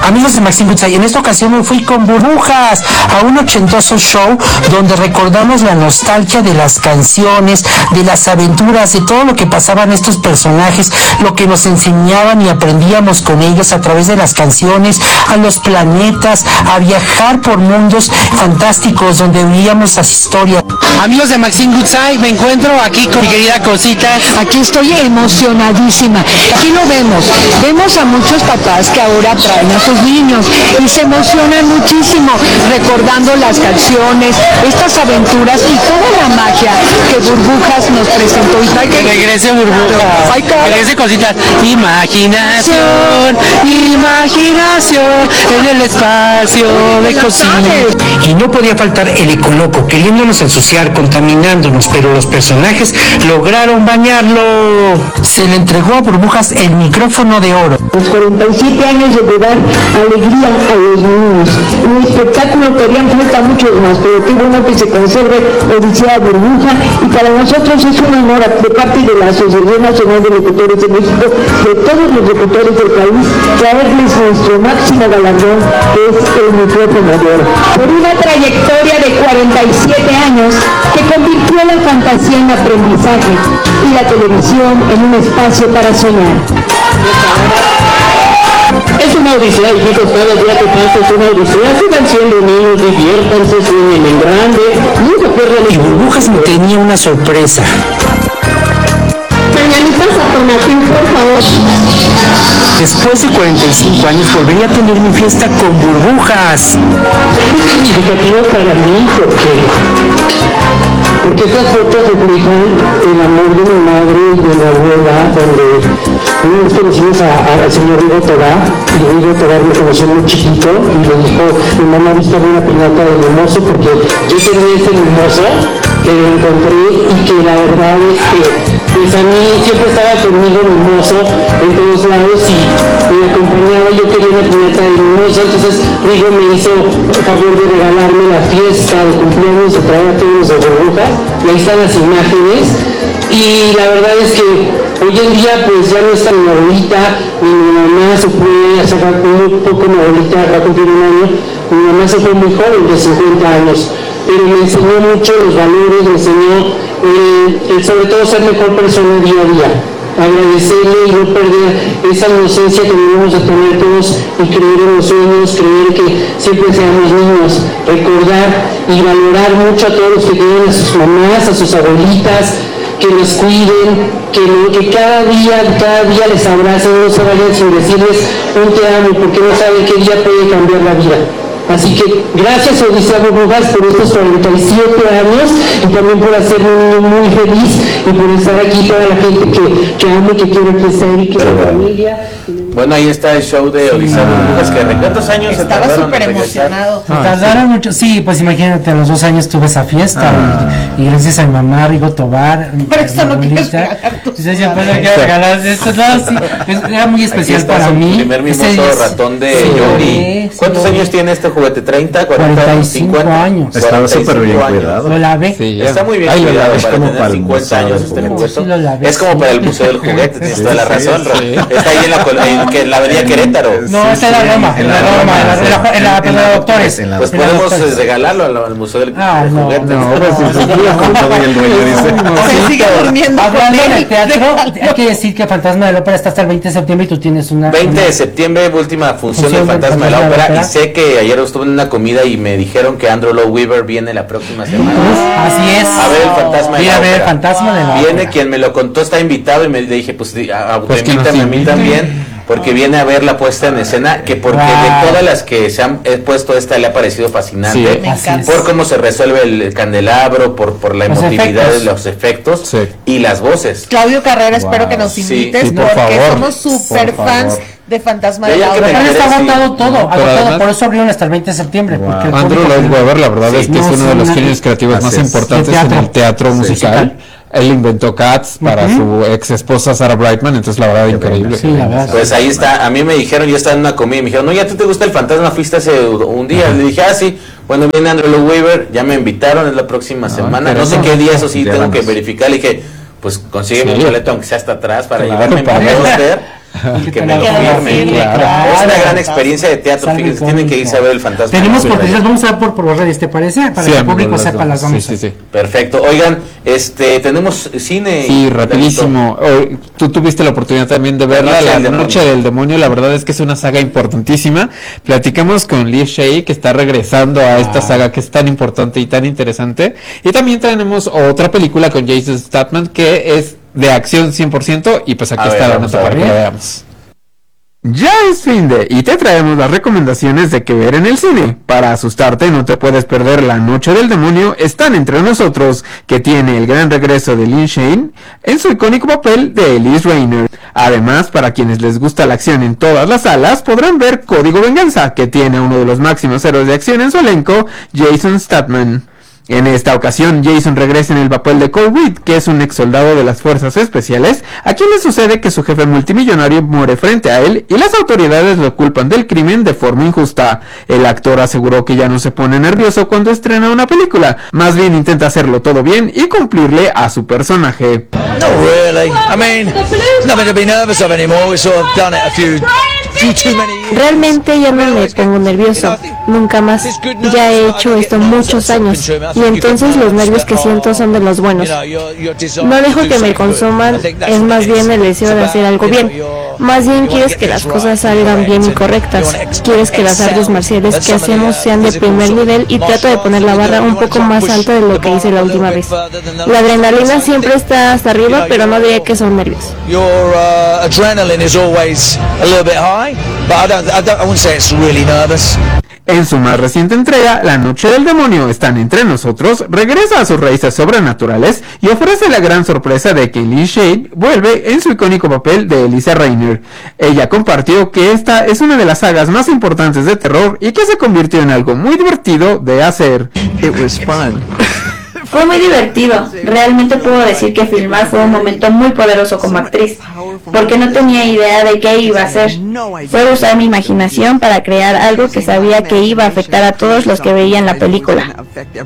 Amigos de Maxine Goodside, en esta ocasión me fui con Burbujas a un ochentoso show donde recordamos la nostalgia de las canciones, de las aventuras, de todo lo que pasaban estos personajes, lo que nos enseñaban y aprendíamos con ellos a través de las canciones, a los planetas, a viajar por mundos fantásticos donde veíamos las historias. Amigos de Maxine Goodside, me encuentro aquí con mi querida Cosita. Aquí estoy emocionadísima. Aquí lo vemos a muchos papás que ahora traen a sus niños y se emocionan muchísimo recordando las canciones, estas aventuras y toda la magia que Burbujas nos presentó. Ay, que regrese Burbujas. Ay, que regrese Cositas. Imaginación, imaginación en el espacio de cocina. Y no podía faltar el ecoloco, queriéndonos ensuciar, contaminándonos, pero los personajes lograron bañarlo. Se le entregó a Burbujas el micrófono de oro. Los 47 años de dar alegría a los niños. Un espectáculo que harían falta muchos más, pero qué bueno que se conserve Odisea Burbuja, y para nosotros es un honor de parte de la Asociación Nacional de Locutores de México, de todos los locutores del país, traerles nuestro máximo galardón, que es el micrófono de oro. Por una trayectoria de 47 años que convirtió la fantasía en aprendizaje y la televisión en un espacio para soñar. Es una odisea, hijitos, cada día que pasa es una odisea. Sigan siendo niños, diviértanse, sueñen en grande, nunca pierdan. Y Burbujas me tenía una sorpresa. Mañanitas a Tonatín, por favor. Después de 45 años volverí a tener mi fiesta con Burbujas. Es significativo para mí porque estas fotos reflejan el amor de mi madre y de mi abuela, donde nosotros conocimos al señor Rigo Tobar, y Rigo Tobar me conoció muy chiquito y le dijo, mi mamá viste una piñata de mimoso, porque yo tenía ese mimoso que lo encontré y que la verdad es que pues a mí siempre estaba conmigo mimoso en todos lados y me acompañaba. Yo quería una piñata de mimoso, entonces Rigo me hizo el favor de regalarme la fiesta de cumpleaños, de traer a todos de Burbujas, y ahí están las imágenes. Y la verdad es que hoy en día pues ya no está mi abuelita, mi mamá se fue hace muy poco, mi abuelita va a cumplir un año, mi mamá se fue muy joven, de 50 años, pero me enseñó mucho los valores, me enseñó sobre todo ser mejor persona día a día, agradecerle y no perder esa inocencia que debemos de tener todos y creer en los sueños, creer que siempre seamos niños, recordar y valorar mucho a todos los que tienen a sus mamás, a sus abuelitas, que los cuiden, que cada día les abracen, no se vayan sin decirles un te amo, porque no saben qué día puede cambiar la vida. Así que gracias Odisea Burbujas por estos 47 años y también por hacerme un niño muy feliz y por estar aquí toda la gente que amo y que quiero crecer y que la familia. Bueno, ahí está el show de Odisea Burbujas, que ¿cuántos años estaba súper emocionado? Tardaron mucho, sí, pues imagínate, a los 2 años tuve esa fiesta y gracias a mi mamá, Rigo Tobar, por eso no quieres regalar esto, no, sí, era muy especial para mí. El primer mimoso ratón de Jordi. ¿Cuántos años tiene este juguete? ¿30, 40, 45 años. Estaba súper bien cuidado. Lo lavé. Sí, está muy bien cuidado para como tener 50 años este juguete. Es como para el Museo del Juguete, tienes toda la razón. Está ahí en la avenida Querétaro. No, está en la Roma, en la Doctores. Pues podemos regalarlo al Museo del Juguete. No, Se sigue durmiendo. Hablando del teatro, hay que decir que Fantasma de la Ópera está hasta el 20 de septiembre y tú tienes una... 20 de septiembre, última función del Fantasma de la Ópera, y sé que ayer estuve en una comida y me dijeron que Andrew Lloyd Webber viene la próxima semana. Así es. A ver el Fantasma de la Ópera. Fantasma de la Viene Ópera. quien me lo contó, está invitado y me dije, pues invítame a mí también, porque viene a ver la puesta en escena, que porque de todas las que se han puesto esta le ha parecido fascinante, por cómo se resuelve el candelabro, por la emotividad de los efectos y las voces. Claudio Carrera, espero que nos invites porque somos súper fans de Fantasma de la Ópera. Está agotado todo, además, por eso abrieron hasta el 20 de septiembre. Andrew Lloyd Webber, la verdad es que es uno de los genios creativos más importantes en el teatro musical. Él inventó Cats para su ex esposa Sarah Brightman, entonces la verdad increíble. Sí, la verdad. Pues ahí está, a mí me dijeron, yo estaba en una comida y me dijeron, no, ¿ya te gusta el Fantasma? Fuiste hace un día. Le dije, sí. Bueno, viene Andrew Lloyd Webber, ya me invitaron, es la próxima semana. No sé qué día, eso sí, tengo que verificar. Le dije, pues consígueme un boleto aunque sea hasta atrás para llevarme mi póster. y que me lo firme. Claro. Es una gran experiencia de teatro, fíjense, tienen que irse a ver El Fantasma. Tenemos cortesías, vamos a ver por las redes, ¿te parece? Para que el público sepa las vamos. Sí. Perfecto. Oigan, tenemos cine. Sí, rapidísimo. Tú tuviste la oportunidad también de verla, La Noche del Demonio. La verdad es que es una saga importantísima. Platicamos con Lee Shea, que está regresando a esta saga que es tan importante y tan interesante. Y también tenemos otra película con Jason Statham que es de acción 100%, y pues aquí está la nota para que la veamos. Ya es fin de y te traemos las recomendaciones de qué ver en el cine. Para asustarte no te puedes perder La Noche del Demonio, Están entre nosotros, que tiene el gran regreso de Lin Shaye en su icónico papel de Elise Rainer. Además, para quienes les gusta la acción en todas las salas, podrán ver Código Venganza, que tiene a uno de los máximos héroes de acción en su elenco, Jason Statham. En esta ocasión, Jason regresa en el papel de Cole Reed, que es un ex soldado de las fuerzas especiales, a quien le sucede que su jefe multimillonario muere frente a él y las autoridades lo culpan del crimen de forma injusta. El actor aseguró que ya no se pone nervioso cuando estrena una película, más bien intenta hacerlo todo bien y cumplirle a su personaje. Not really. I mean, nothing to be nervous of anymore. We sort of done it a few too many years. Realmente ya no me pongo nervioso, nunca más. Ya he hecho esto muchos años y entonces los nervios que siento son de los buenos. No dejo que me consuman, es más bien el deseo de hacer algo bien. Más bien quieres que las cosas salgan bien y correctas. Quieres que las artes marciales que hacemos sean de primer nivel y trato de poner la barra un poco más alta de lo que hice la última vez. La adrenalina siempre está hasta arriba, pero no diría que son nervios. En su más reciente entrega, La Noche del Demonio, Están entre nosotros, regresa a sus raíces sobrenaturales y ofrece la gran sorpresa de que Lee Shea vuelve en su icónico papel de Elise Rainer. Ella compartió que esta es una de las sagas más importantes de terror y que se convirtió en algo muy divertido de hacer. It was fun. Fue muy divertido. Realmente puedo decir que filmar fue un momento muy poderoso como actriz, porque no tenía idea de qué iba a hacer. Fue usar mi imaginación para crear algo que sabía que iba a afectar a todos los que veían la película.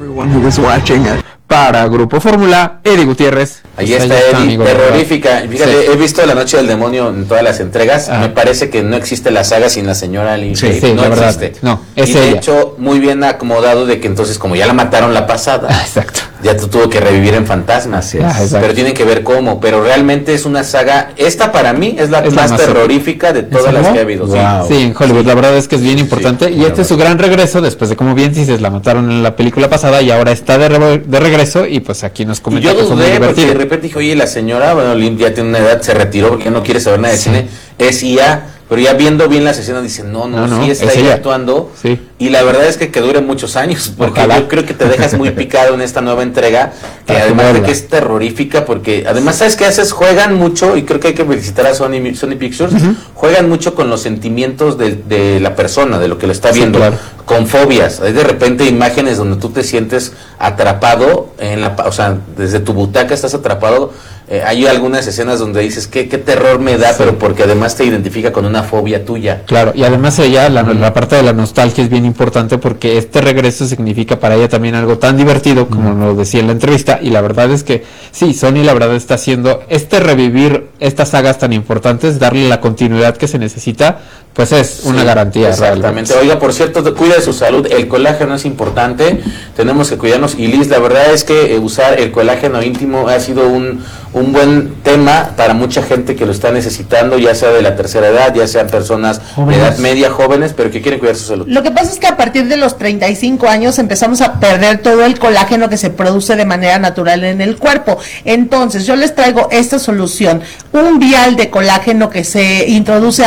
Para Grupo Fórmula, Eddie Gutiérrez. Ahí está Eddie, terrorífica. Fíjate, he visto La Noche del Demonio en todas las entregas. Me parece que no existe la saga sin la señora Lin Shaye. Sí, no la verdad, existe. No, es y de hecho, muy bien acomodado de que entonces, como ya la mataron la pasada, exacto, ya tuvo que revivir en fantasmas. Pero tienen que ver cómo. Pero realmente es una saga. Esta para mí es la más terrorífica de todas las que ha habido. Wow. Sí, en Hollywood. La verdad es que es bien importante. Y este es su gran regreso después de, como bien dices, la mataron en la película pasada y ahora está de regreso. Y pues aquí nos comenta. Y yo dudé porque de repente dije, oye, la señora, bueno, Lynn ya tiene una edad, se retiró porque no quiere saber nada de cine, es IA, pero ya viendo bien las escenas dice, no, sí está ahí actuando, y la verdad es que dure muchos años, porque yo creo que te dejas muy picado en esta nueva entrega, que además de que es terrorífica, porque además, ¿sabes qué haces? Juegan mucho, y creo que hay que felicitar a Sony Pictures, juegan mucho con los sentimientos de la persona, de lo que lo está viendo, con fobias, hay de repente imágenes donde tú te sientes atrapado, o sea, desde tu butaca estás atrapado. Hay algunas escenas donde dices qué terror me da, pero porque además te identifica con una fobia tuya. Claro, y además ella, la parte de la nostalgia es bien importante porque este regreso significa para ella también algo tan divertido como lo decía en la entrevista, y la verdad es que sí, Sony la verdad está haciendo revivir estas sagas tan importantes, darle la continuidad que se necesita, pues es una garantía. Exactamente. Realmente. Oiga, por cierto, cuida de su salud, el colágeno es importante, tenemos que cuidarnos, y Liz, la verdad es que usar el colágeno íntimo ha sido un buen tema para mucha gente que lo está necesitando, ya sea de la tercera edad, ya sean personas de edad media, jóvenes, pero que quieren cuidar su salud. Lo que pasa es que a partir de los 35 años empezamos a perder todo el colágeno que se produce de manera natural en el cuerpo. Entonces, yo les traigo esta solución, un vial de colágeno que se introduce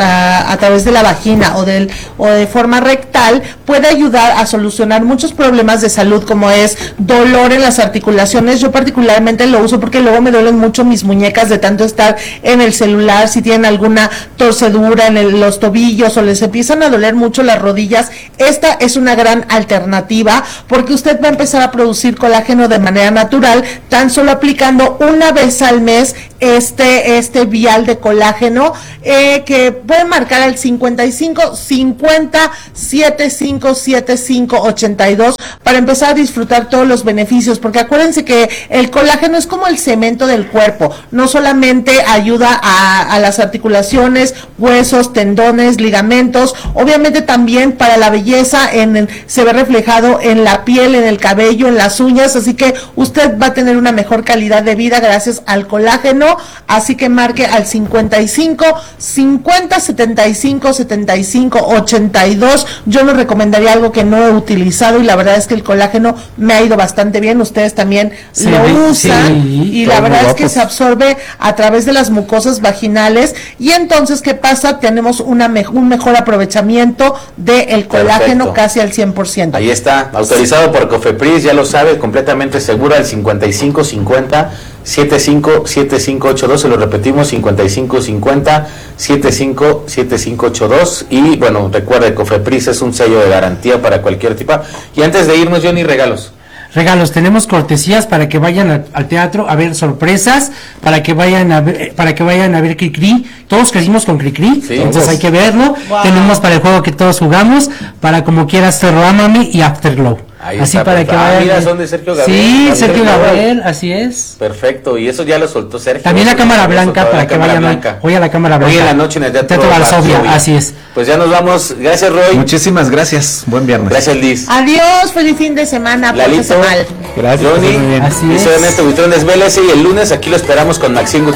a través de la vagina o de forma rectal, puede ayudar a solucionar muchos problemas de salud, como es dolor en las articulaciones. Yo particularmente lo uso porque luego me duelen mucho mis muñecas de tanto estar en el celular, si tienen alguna torcedura en los tobillos o les empiezan a doler mucho las rodillas. Esta es una gran alternativa porque usted va a empezar a producir colágeno de manera natural, tan solo aplicando una vez al mes este vial de colágeno, que pueden marcar al 55 50 75 75 82 para empezar a disfrutar todos los beneficios, porque acuérdense que el colágeno es como el cemento del cuerpo, no solamente ayuda a las articulaciones, huesos, tendones, ligamentos, obviamente también para la belleza, se ve reflejado en la piel, en el cabello, en las uñas, así que usted va a tener una mejor calidad de vida gracias al colágeno, así que marque al 55 50 75 75 82. Yo les recomendaría algo que no he utilizado y la verdad es que el colágeno me ha ido bastante bien, ustedes también lo usan, y la verdad es que se absorbe a través de las mucosas vaginales, y entonces ¿qué pasa? Tenemos un mejor aprovechamiento del colágeno. Perfecto. Casi al 100%. Ahí está, autorizado por Cofepris, ya lo sabe, completamente segura, el 55 50 75 75 82, se lo repetimos, 55 50 75 75 82, y bueno, recuerde, Cofepris es un sello de garantía para cualquier tipo. Y antes de irnos, Johnny, regalos, tenemos cortesías para que vayan al teatro a ver sorpresas, para que vayan a ver Cricri. Todos crecimos con Cricri, sí, entonces hay que verlo. Wow. Tenemos para el juego que todos jugamos, para Como Quieras Ferro, Ámame y Afterglow. Ahí así está, para que vayan. Mira, son de Sergio Gabriel. Sí, Sergio Gabriel, así es. Perfecto, y eso ya lo soltó Sergio. También la Cámara Blanca, para que vayan hoy a la Cámara Blanca. Hoy en la noche en el Teatro Varsovia, así es. Pues ya nos vamos. Gracias, Roy. Muchísimas gracias. Buen viernes. Gracias, Liz. Adiós, feliz fin de semana. Lalito. Gracias. Johnny. Así es. Y soy Ernesto Buitrón, desvélese, y el lunes aquí lo esperamos con Maxine Gutiérrez.